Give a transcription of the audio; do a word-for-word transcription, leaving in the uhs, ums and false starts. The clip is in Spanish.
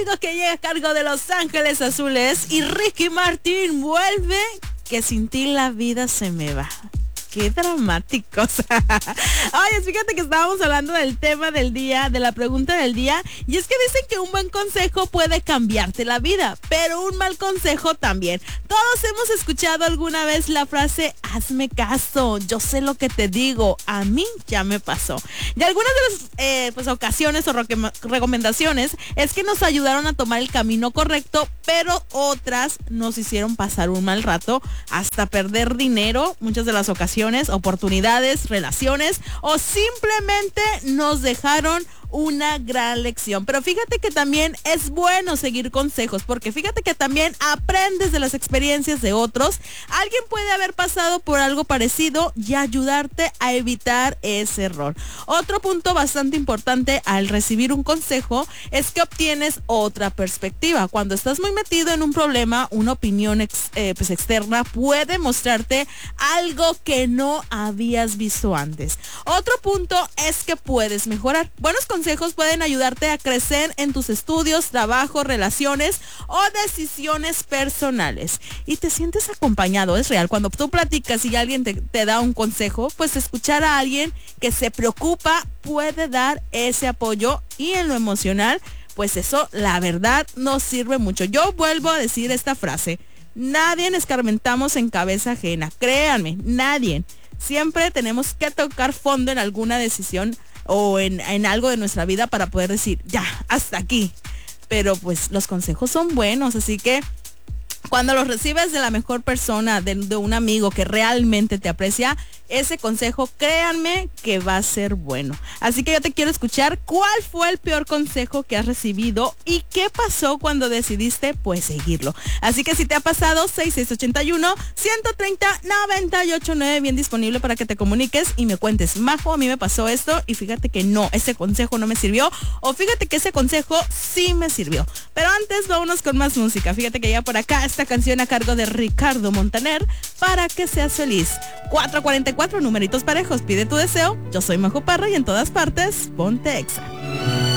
algo que llega a cargo de Los Ángeles Azules y Ricky Martin. Vuelve, que sin ti la vida se me va. Qué dramáticos. Oye, fíjate que estábamos hablando del tema del día, de la pregunta del día, y es que dicen que un buen consejo puede cambiarte la vida, pero un mal consejo también. Todos hemos escuchado alguna vez la frase, hazme caso, yo sé lo que te digo, a mí ya me pasó. Y algunas de las eh, pues, ocasiones o re- recomendaciones es que nos ayudaron a tomar el camino correcto, pero otras nos hicieron pasar un mal rato, hasta perder dinero, muchas de las ocasiones, oportunidades, relaciones, o simplemente nos dejaron una gran lección. Pero fíjate que también es bueno seguir consejos, porque fíjate que también aprendes de las experiencias de otros. Alguien puede haber pasado por algo parecido y ayudarte a evitar ese error. Otro punto bastante importante al recibir un consejo es que obtienes otra perspectiva. Cuando estás muy metido en un problema, una opinión ex, eh, pues externa puede mostrarte algo que no habías visto antes. Otro punto es que puedes mejorar. Buenos consejos pueden ayudarte a crecer en tus estudios, trabajo, relaciones o decisiones personales. Y te sientes acompañado, es real. Cuando tú platicas y alguien te, te da un consejo, pues escuchar a alguien que se preocupa puede dar ese apoyo, y en lo emocional, pues eso, la verdad, nos sirve mucho. Yo vuelvo a decir esta frase: nadie escarmentamos en cabeza ajena. Créanme, nadie. Siempre tenemos que tocar fondo en alguna decisión o en, en algo de nuestra vida para poder decir, ya, hasta aquí. Pero pues los consejos son buenos, así que cuando los recibes de la mejor persona, de, de un amigo que realmente te aprecia, ese consejo, créanme que va a ser bueno. Así que yo te quiero escuchar cuál fue el peor consejo que has recibido y qué pasó cuando decidiste pues seguirlo. Así que si te ha pasado, seis seis ocho uno, uno tres cero, nueve ocho nueve, bien disponible para que te comuniques y me cuentes, Majo, a mí me pasó esto y fíjate que no, ese consejo no me sirvió, o fíjate que ese consejo sí me sirvió. Pero antes, vámonos con más música. Fíjate que ya por acá esta canción a cargo de Ricardo Montaner, Para que seas feliz. cuatro cuarenta y cuatro, numeritos parejos, pide tu deseo. Yo soy Majo Parra y en todas partes, ponte Exa.